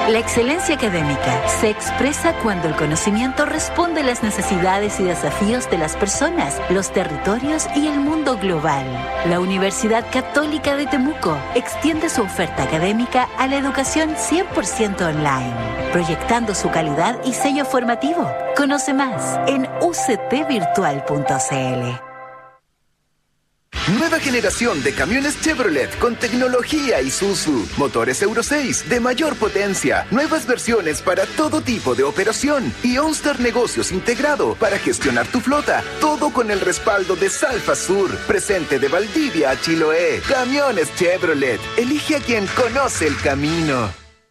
La excelencia académica se expresa cuando el conocimiento responde a las necesidades y desafíos de las personas, los territorios y el mundo global. La Universidad Católica de Temuco extiende su oferta académica a la educación 100% online, proyectando su calidad y sello formativo. Conoce más en uctvirtual.cl. Nueva generación de camiones Chevrolet con tecnología Isuzu, motores Euro 6 de mayor potencia, nuevas versiones para todo tipo de operación y OnStar Negocios integrado para gestionar tu flota, todo con el respaldo de Salfa Sur, presente de Valdivia a Chiloé. Camiones Chevrolet, elige a quien conoce el camino.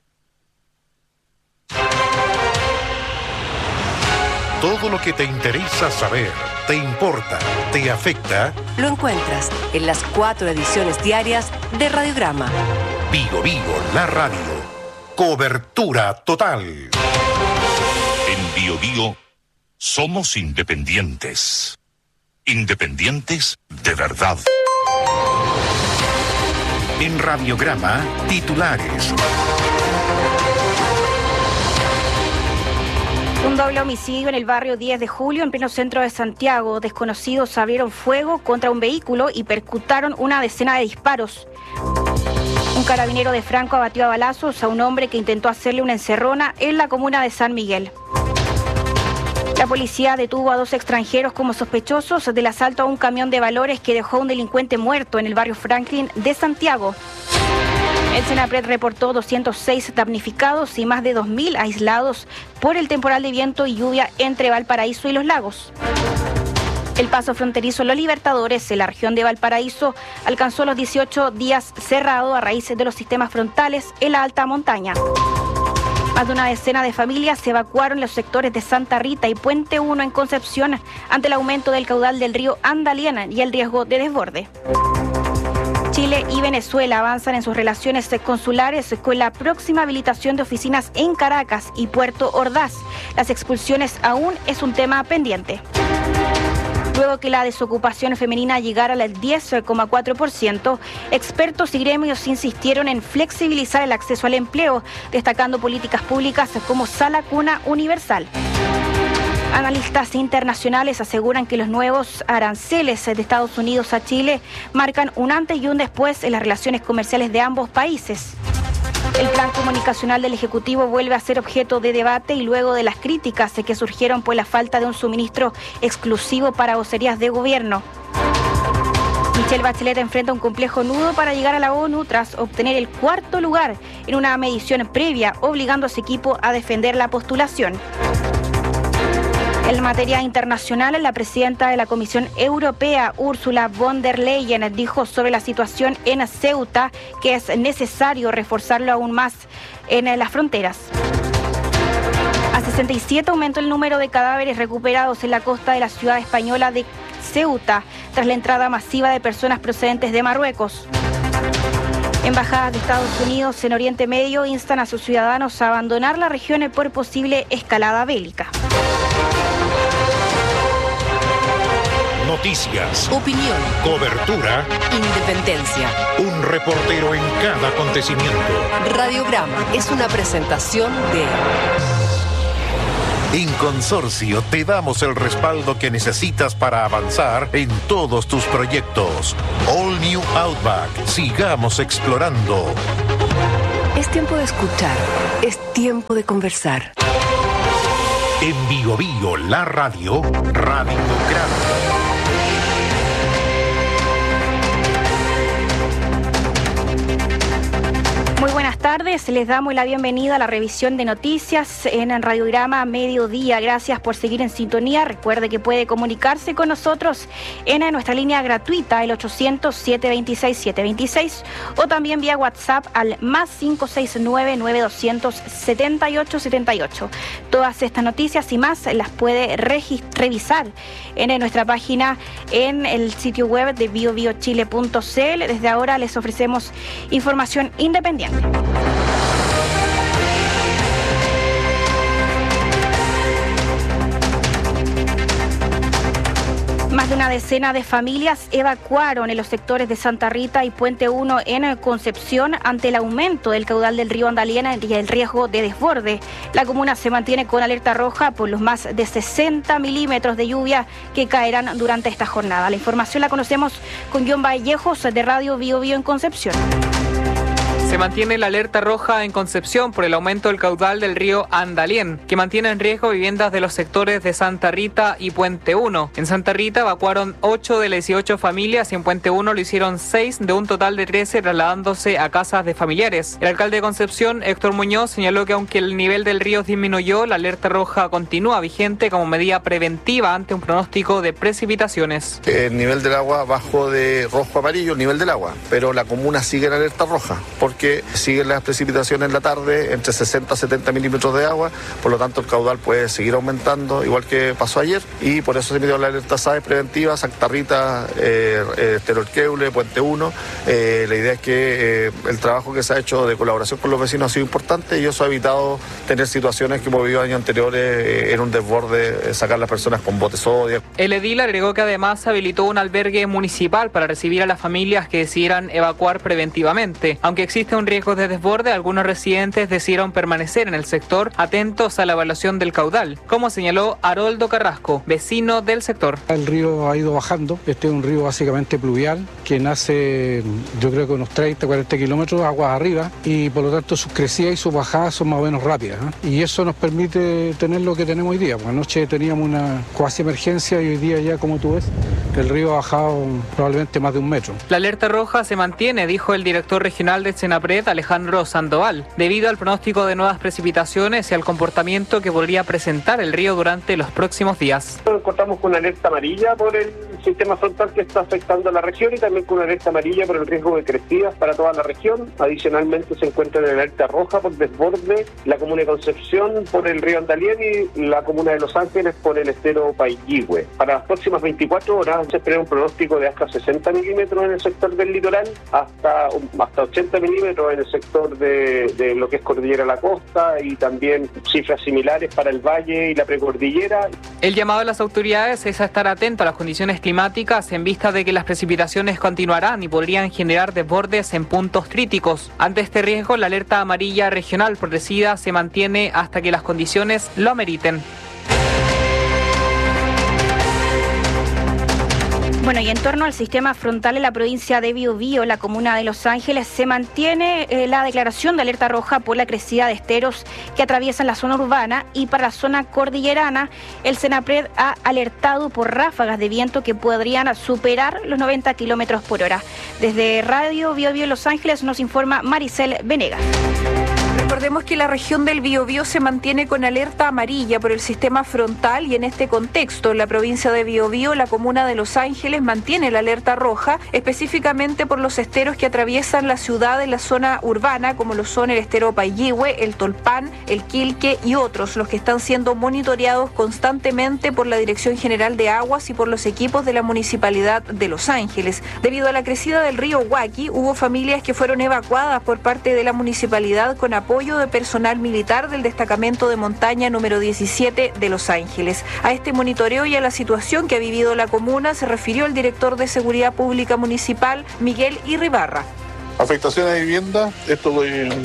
Todo lo que te interesa saber, te importa, te afecta, lo encuentras en las 4 ediciones diarias de Radiograma. Vigo Vigo, la radio. Cobertura total. En Bio Bio somos independientes. Independientes de verdad. En Radiograma, titulares. Un doble homicidio en el barrio 10 de Julio, en pleno centro de Santiago. Desconocidos abrieron fuego contra un vehículo y percutaron una decena de disparos. Un carabinero de Franco abatió a balazos a un hombre que intentó hacerle una encerrona en la comuna de San Miguel. La policía detuvo a 2 extranjeros como sospechosos del asalto a un camión de valores que dejó a un delincuente muerto en el barrio Franklin de Santiago. El Senapred reportó 206 damnificados y más de 2.000 aislados por el temporal de viento y lluvia entre Valparaíso y Los Lagos. El paso fronterizo Los Libertadores en la región de Valparaíso alcanzó los 18 días cerrado a raíz de los sistemas frontales en la alta montaña. Más de una decena de familias se evacuaron en los sectores de Santa Rita y Puente 1 en Concepción ante el aumento del caudal del río Andaliana y el riesgo de desborde. Chile y Venezuela avanzan en sus relaciones consulares con la próxima habilitación de oficinas en Caracas y Puerto Ordaz. Las expulsiones aún es un tema pendiente. Luego que la desocupación femenina llegara al 10,4%, expertos y gremios insistieron en flexibilizar el acceso al empleo, destacando políticas públicas como Sala Cuna Universal. Analistas internacionales aseguran que los nuevos aranceles de Estados Unidos a Chile marcan un antes y un después en las relaciones comerciales de ambos países. El plan comunicacional del Ejecutivo vuelve a ser objeto de debate y luego de las críticas que surgieron por la falta de un suministro exclusivo para vocerías de gobierno. Michelle Bachelet enfrenta un complejo nudo para llegar a la ONU tras obtener el 4º lugar en una medición previa, obligando a su equipo a defender la postulación. En materia internacional, la presidenta de la Comisión Europea, Ursula von der Leyen, dijo sobre la situación en Ceuta que es necesario reforzarlo aún más en las fronteras. A 67 aumentó el número de cadáveres recuperados en la costa de la ciudad española de Ceuta, tras la entrada masiva de personas procedentes de Marruecos. Embajadas de Estados Unidos en Oriente Medio instan a sus ciudadanos a abandonar la región por posible escalada bélica. Noticias, Opinión, cobertura, independencia. un reportero en cada acontecimiento. Radiograma es una presentación de... En Consorcio te damos el respaldo que necesitas para avanzar en todos tus proyectos. All New Outback. Sigamos explorando. Es tiempo de escuchar, es tiempo de conversar. En Bio Bio, la radio, Radiograma. Muy buenas tardes, les damos la bienvenida a la revisión de noticias en Radiograma Mediodía. Gracias por seguir en sintonía. Recuerde que puede comunicarse con nosotros en nuestra línea gratuita, el 800-726-726, o también vía WhatsApp al más 569-9200-7878. Todas estas noticias y más las puede revisar en nuestra página en el sitio web de biobiochile.cl. Desde ahora les ofrecemos información independiente. Más de una decena de familias evacuaron en los sectores de Santa Rita y Puente 1 en Concepción ante el aumento del caudal del río Andalién y el riesgo de desborde. La comuna se mantiene con alerta roja por los más de 60 milímetros de lluvia que caerán durante esta jornada. La información la conocemos con John Vallejos de Radio Bio Bio en Concepción. Se mantiene la alerta roja en Concepción por el aumento del caudal del río Andalién, que mantiene en riesgo viviendas de los sectores de Santa Rita y Puente 1. En Santa Rita evacuaron 8 de las 18 familias y en Puente 1 lo hicieron 6 de un total de 13 trasladándose a casas de familiares. El alcalde de Concepción, Héctor Muñoz, señaló que aunque el nivel del río disminuyó, la alerta roja continúa vigente como medida preventiva ante un pronóstico de precipitaciones. El nivel del agua bajó de rojo a amarillo, el nivel del agua, pero la comuna sigue en alerta roja porque siguen las precipitaciones en la tarde, entre 60 a 70 milímetros de agua, por lo tanto el caudal puede seguir aumentando, igual que pasó ayer, y por eso se emitió la alerta SAES preventiva, Santa Rita, Terorqueule, Puente 1. La idea es que el trabajo que se ha hecho de colaboración con los vecinos ha sido importante y eso ha evitado tener situaciones que hemos vivido años anteriores en un desborde, sacar a las personas con botes sodia. El edil agregó que además habilitó un albergue municipal para recibir a las familias que decidieran evacuar preventivamente. Aunque existe un riesgo de desborde, algunos residentes decidieron permanecer en el sector atentos a la evaluación del caudal, como señaló Haroldo Carrasco, vecino del sector. El río ha ido bajando, este es un río básicamente pluvial que nace yo creo que unos 30-40 kilómetros aguas arriba y por lo tanto sus crecidas y sus bajadas son más o menos rápidas, y eso nos permite tener lo que tenemos hoy día. Anoche teníamos una cuasi emergencia y hoy día ya, como tú ves, el río ha bajado probablemente más de 1 metro. La alerta roja se mantiene, dijo el director regional de Senapred, Alejandro Sandoval, debido al pronóstico de nuevas precipitaciones y al comportamiento que podría presentar el río durante los próximos días. Contamos con una alerta amarilla por el sistema frontal que está afectando a la región y también con una alerta amarilla por el riesgo de crecidas para toda la región. Adicionalmente se encuentra en alerta roja por desborde la comuna de Concepción por el río Andalién y la comuna de Los Ángeles por el estero Paillihue. Para las próximas 24 horas se espera un pronóstico de hasta 60 milímetros en el sector del litoral, hasta 80 milímetros en el sector de lo que es Cordillera La Costa y también cifras similares para el valle y la precordillera. El llamado a las autoridades es a estar atento a las condiciones climáticas en vista de que las precipitaciones continuarán y podrían generar desbordes en puntos críticos. Ante este riesgo, la alerta amarilla regional protegida se mantiene hasta que las condiciones lo ameriten. Bueno, y en torno al sistema frontal en la provincia de Biobío, la comuna de Los Ángeles, se mantiene la declaración de alerta roja por la crecida de esteros que atraviesan la zona urbana y para la zona cordillerana, el Senapred ha alertado por ráfagas de viento que podrían superar los 90 kilómetros por hora. Desde Radio Biobío Los Ángeles nos informa Maricel Venegas. Recordemos que la región del Biobío se mantiene con alerta amarilla por el sistema frontal y en este contexto, en la provincia de Biobío, la comuna de Los Ángeles mantiene la alerta roja, específicamente por los esteros que atraviesan la ciudad en la zona urbana, como lo son el estero Paillihue, el Tolpan, el Quilque y otros, los que están siendo monitoreados constantemente por la Dirección General de Aguas y por los equipos de la Municipalidad de Los Ángeles. Debido a la crecida del río Huaqui, hubo familias que fueron evacuadas por parte de la municipalidad con apoyo de personal militar del destacamento de montaña número 17 de Los Ángeles. A este monitoreo y a la situación que ha vivido la comuna se refirió el director de Seguridad Pública Municipal, Miguel Irribarra. Afectaciones a viviendas, esto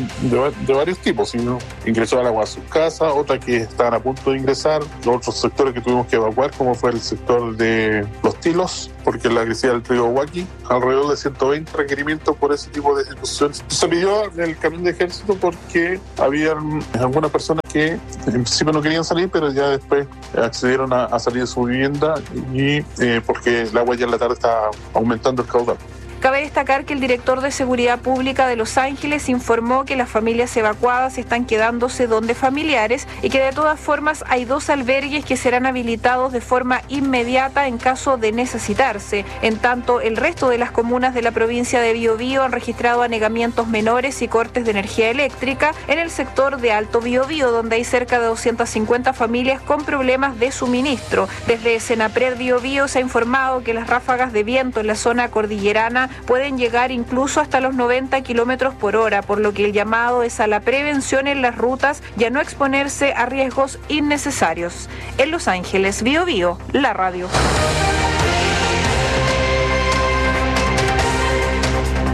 de varios tipos. Ingresó al agua a sus casas, otras que estaban a punto de ingresar, los otros sectores que tuvimos que evacuar, como fue el sector de Los Tilos, porque la crecida del río Huaqui, alrededor de 120 requerimientos por ese tipo de ejecuciones. Se pidió el camión de ejército porque había algunas personas que en principio no querían salir, pero ya después accedieron a salir de su vivienda y porque el agua ya en la tarde está aumentando el caudal. Cabe destacar que el director de Seguridad Pública de Los Ángeles informó que las familias evacuadas están quedándose donde familiares y que de todas formas hay 2 albergues que serán habilitados de forma inmediata en caso de necesitarse. En tanto, el resto de las comunas de la provincia de Biobío han registrado anegamientos menores y cortes de energía eléctrica en el sector de Alto Biobío, donde hay cerca de 250 familias con problemas de suministro. Desde Senapred Biobío se ha informado que las ráfagas de viento en la zona cordillerana pueden llegar incluso hasta los 90 kilómetros por hora, por lo que el llamado es a la prevención en las rutas y a no exponerse a riesgos innecesarios. En Los Ángeles, Biobío, la radio.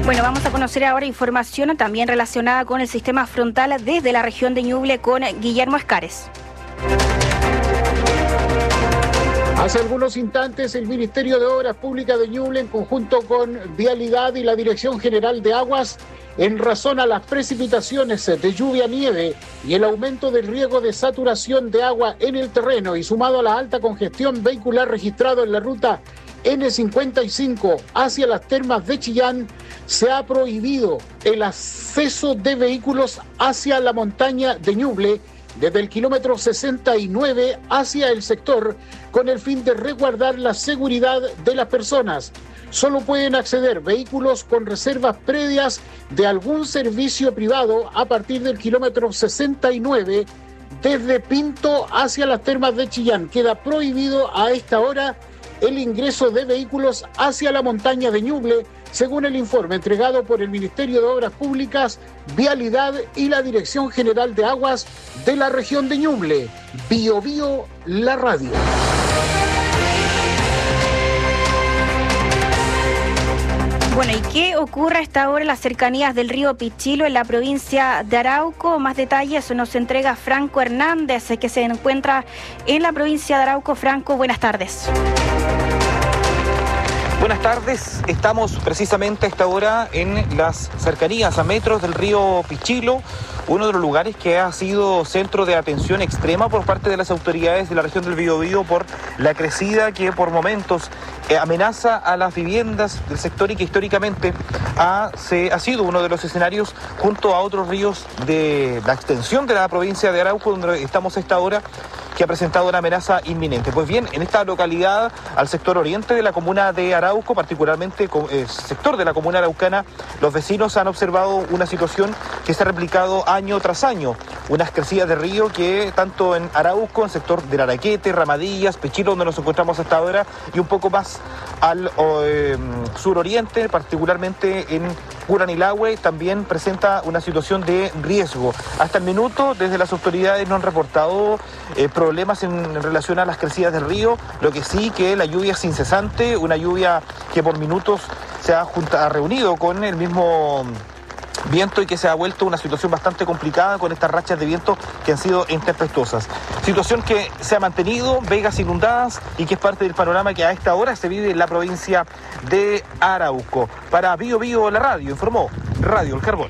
Bueno, vamos a conocer ahora información también relacionada con el sistema frontal desde la región de Ñuble con Guillermo Escares. Hace algunos instantes el Ministerio de Obras Públicas de Ñuble, en conjunto con Vialidad y la Dirección General de Aguas, en razón a las precipitaciones de lluvia-nieve y el aumento del riesgo de saturación de agua en el terreno y sumado a la alta congestión vehicular registrado en la ruta N55 hacia las termas de Chillán, se ha prohibido el acceso de vehículos hacia la montaña de Ñuble desde el kilómetro 69 hacia el sector, con el fin de resguardar la seguridad de las personas. Solo pueden acceder vehículos con reservas previas de algún servicio privado a partir del kilómetro 69 desde Pinto hacia las termas de Chillán. Queda prohibido a esta hora el ingreso de vehículos hacia la montaña de Ñuble, según el informe entregado por el Ministerio de Obras Públicas, Vialidad y la Dirección General de Aguas de la región de Ñuble. Bio Bio, la radio. Bueno, ¿y qué ocurre a esta hora en las cercanías del río Pichilo, en la provincia de Arauco? Más detalles nos entrega Franco Hernández, que se encuentra en la provincia de Arauco. Franco, buenas tardes. Buenas tardes, estamos precisamente a esta hora en las cercanías a metros del río Pichilo, uno de los lugares que ha sido centro de atención extrema por parte de las autoridades de la región del Biobío por la crecida que por momentos amenaza a las viviendas del sector y que históricamente ha sido uno de los escenarios junto a otros ríos de la extensión de la provincia de Arauco, donde estamos a esta hora, que ha presentado una amenaza inminente. Pues bien, en esta localidad, al sector oriente de la comuna de Arauco, particularmente sector de la comuna araucana, los vecinos han observado una situación que se ha replicado año tras año. Unas crecidas de río que tanto en Arauco, en el sector del Araquete, Ramadillas, Pichilo, donde nos encontramos hasta ahora, y un poco más al suroriente, particularmente en Curanilahue, también presenta una situación de riesgo. Hasta el minuto, desde las autoridades no han reportado problemas en relación a las crecidas del río, lo que sí que la lluvia es incesante, una lluvia que por minutos se ha reunido con el mismo viento y que se ha vuelto una situación bastante complicada con estas rachas de viento que han sido intempestuosas. Situación que se ha mantenido, vegas inundadas y que es parte del panorama que a esta hora se vive en la provincia de Arauco. Para Bio Bio, la radio, informó Radio El Carbón.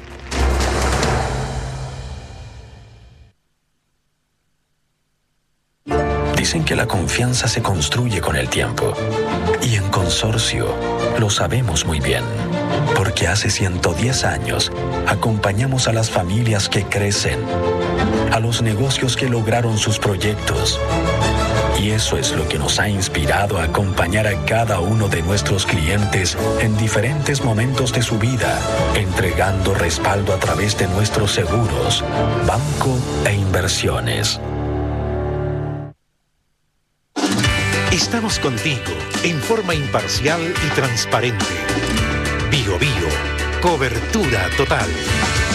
Dicen que la confianza se construye con el tiempo. Y en Consorcio lo sabemos muy bien. Porque hace 110 años acompañamos a las familias que crecen, a los negocios que lograron sus proyectos. Y eso es lo que nos ha inspirado a acompañar a cada uno de nuestros clientes en diferentes momentos de su vida, entregando respaldo a través de nuestros seguros, banco e inversiones. Estamos contigo en forma imparcial y transparente. Bio Bio, cobertura total.